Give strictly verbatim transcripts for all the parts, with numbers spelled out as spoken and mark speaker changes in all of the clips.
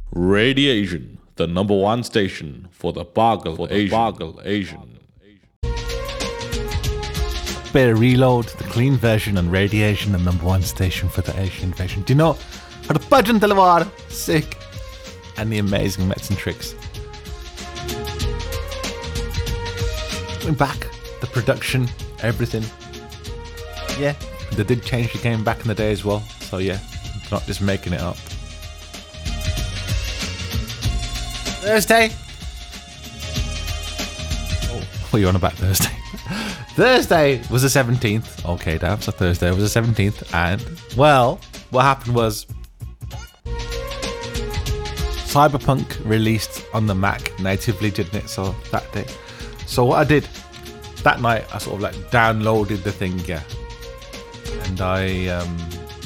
Speaker 1: Radiation, the number one station for the Bargle for the Asian. Bargle Asian.
Speaker 2: Bit of Reload, the clean version, and Radiation, the number one station for the Asian invasion. Do you know how the Bajan Talwar, sick, and the amazing Mets and Tricks. Going back, the production, everything. Yeah, they did change the game back in the day as well. So yeah, not just making it up. Thursday. Oh, what are you on about Thursday? Thursday was the seventeenth. Okay, Dav, so Thursday was the seventeenth. And, well, what happened was Cyberpunk released on the Mac natively, didn't it? So that day. So what I did that night, I sort of like downloaded the thing, yeah. And I, um,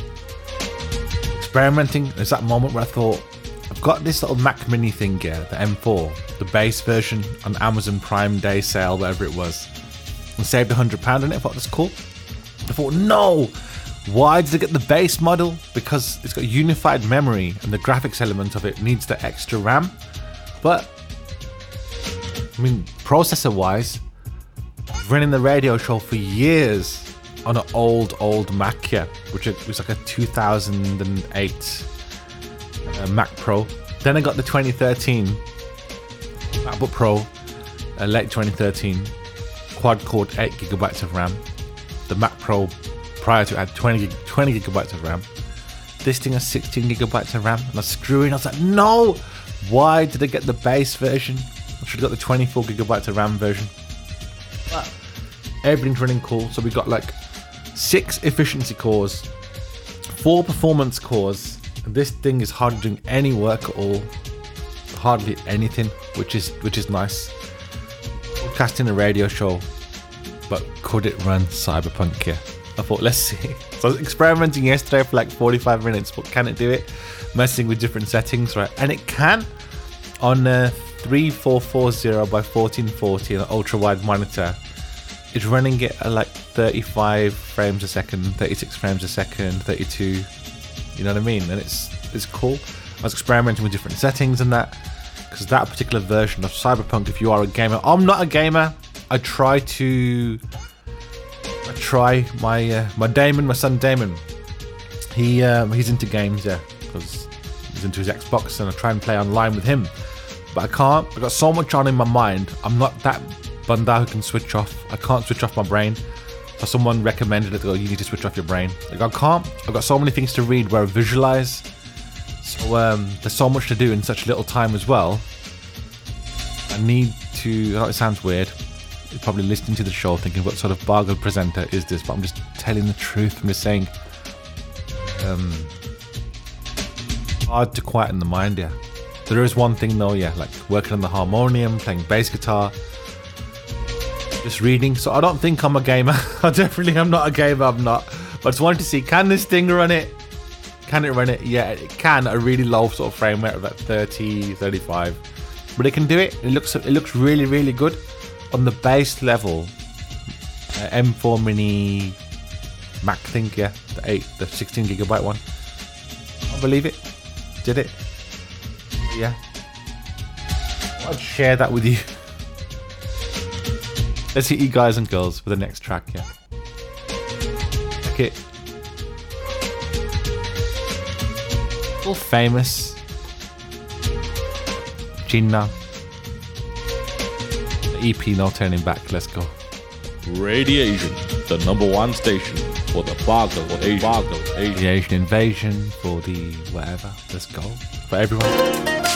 Speaker 2: experimenting. There's that moment where I thought, I've got this little Mac Mini thing, yeah, the M four, the base version on Amazon Prime Day sale, whatever it was, and saved one hundred pounds on it. I thought, that's cool. I thought, no, why did I get the base model? Because it's got unified memory and the graphics element of it needs the extra RAM. But, I mean, processor-wise, running the radio show for years on an old, old Mac, yeah, which was like a two thousand eight uh, Mac Pro. Then I got the twenty thirteen MacBook Pro, uh, late twenty thirteen, quad-core eight gigabytes of RAM. The Mac Pro prior to it had twenty, twenty gigabytes of RAM. This thing has sixteen gigabytes of RAM, and I was screwing. I was like, no, why did I get the base version? I should have got the twenty-four gigabytes of RAM version. But everything's running cool. So we got like six efficiency cores, four performance cores. And this thing is hardly doing any work at all, hardly anything, which is which is nice. Broadcasting a radio show, but could it run Cyberpunk? Yeah, I thought, let's see. So I was experimenting yesterday for like forty-five minutes, but can it do it? Messing with different settings, right? And it can on a thirty-four forty by fourteen forty, an ultra wide monitor. It's running it at like thirty-five frames a second, thirty-six frames a second, thirty-two. You know what I mean? And it's it's cool. I was experimenting with different settings and that, because that particular version of Cyberpunk, if you are a gamer, I'm not a gamer. I try to, I try my uh, my Damon, my son Damon. He um, he's into games, yeah, because he's into his Xbox, and I try and play online with him. But I can't. I've got so much on in my mind. I'm not that bunda who can switch off. I can't switch off my brain. So someone recommended it to go, you need to switch off your brain. Like, I can't. I've got so many things to read where I visualize. So um, there's so much to do in such little time as well. I need to, I know it sounds weird. You're probably listening to the show thinking, what sort of Bargle presenter is this? But I'm just telling the truth. I'm just saying, um, hard to quieten the mind, yeah. There is one thing though, yeah, like working on the harmonium, playing bass guitar, just reading. So I don't think I'm a gamer. I definitely am not a gamer. I'm not. But I just wanted to see, can this thing run it? Can it run it? Yeah, it can at a really low sort of frame rate of about thirty, thirty-five. But it can do it. It looks it looks really, really good. On the base level, uh, M four Mini Mac thing, yeah, the eight, the sixteen gigabyte one. Can't believe it. Did it. Yeah. I'd share that with you. Let's hit you guys and girls for the next track, yeah. Okay. All famous. Jinnah. E P, No Turning Back. Let's go.
Speaker 1: Radiation, the number one station for the Bargle Asian. Bargle Asian.
Speaker 2: The Asian invasion, for the whatever. Let's go. For everyone.